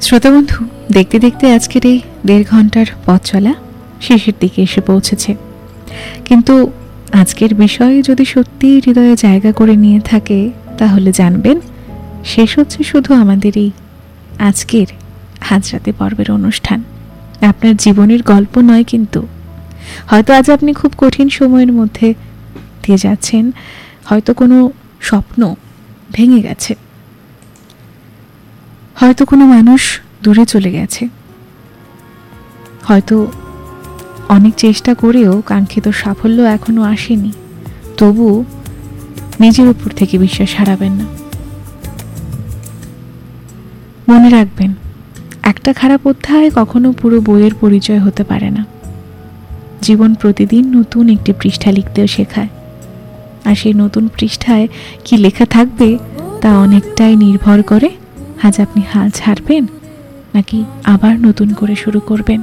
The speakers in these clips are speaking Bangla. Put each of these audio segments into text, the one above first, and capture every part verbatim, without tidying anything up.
শ্রোতা বন্ধু, দেখতে দেখতে আজকের এই দেড় ঘন্টার পথ চলা শেষের দিকে এসে পৌঁছেছে। কিন্তু আজকের বিষয় যদি সত্যি হৃদয়ে জায়গা করে নিয়ে থাকে, তাহলে জানবেন শেষ হচ্ছে শুধু আমাদের এই আজকের আজ রাতে পর্বের অনুষ্ঠান। আপনার জীবনের গল্প নয়। কিন্তু হয়তো আজ আপনি খুব কঠিন সময়ের মধ্যে দিয়ে যাচ্ছেন, হয়তো কোনো স্বপ্ন ভেঙে গেছে, হয়তো কোনো মানুষ দূরে চলে গেছে, হয়তো অনেক চেষ্টা করেও কাঙ্ক্ষিত সাফল্য এখনো আসেনি। তবু নিজের উপর থেকে বিশ্বাস হারাবেন না। মনে রাখবেন, একটা খারাপ অধ্যায় কখনো পুরো বইয়ের পরিচয় হতে পারে না। জীবন প্রতিদিন নতুন একটি পৃষ্ঠা লিখতেও শেখায়, আর সেই নতুন পৃষ্ঠায় কি লেখা থাকবে তা অনেকটাই নির্ভর করে আজ আপনি হাল ছাড়বেন নাকি আবার নতুন করে শুরু করবেন।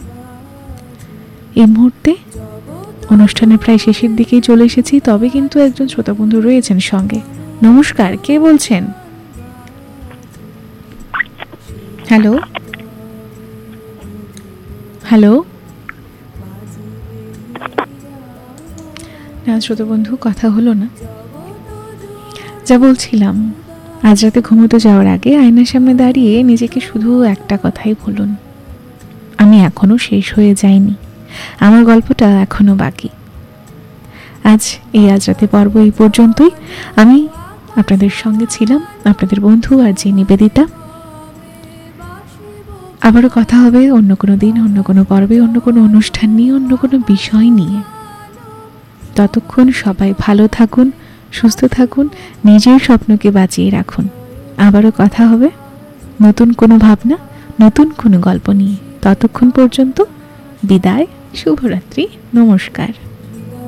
এই মুহূর্তে অনুষ্ঠানের প্রায় শেষের দিকেই চলে এসেছি, তবে কিন্তু একজন শ্রোতা বন্ধু রয়েছেন সঙ্গে। নমস্কার, কে বলছেন? হ্যালো হ্যালো না শ্রোতা বন্ধু, কথা হলো না। যা বলছিলাম, আজ রাতে ঘুমোতে যাওয়ার আগে আয়নার সামনে দাঁড়িয়ে নিজেকে শুধু একটা কথাই বলুন, আমি এখনো শেষ হয়ে যাইনি, আমার গল্পটা এখনো বাকি। আজ এই আজ রাতে পর্ব এই পর্যন্তই। আমি আপনাদের সঙ্গে ছিলাম আপনাদের বন্ধু আর যে নিবেদিতা। আবারও কথা হবে অন্য কোনো দিন, অন্য কোনো পর্বে, অন্য কোনো অনুষ্ঠান নিয়ে, অন্য কোনো বিষয় নিয়ে। ততক্ষণ সবাই ভালো থাকুন, সুস্থ থাকুন, নিজের স্বপ্নকে বাঁচিয়ে রাখুন। আবারও কথা হবে নতুন কোনো ভাবনা, নতুন কোনো গল্প নিয়ে। ততক্ষণ পর্যন্ত বিদায়, শুভরাত্রি, নমস্কার।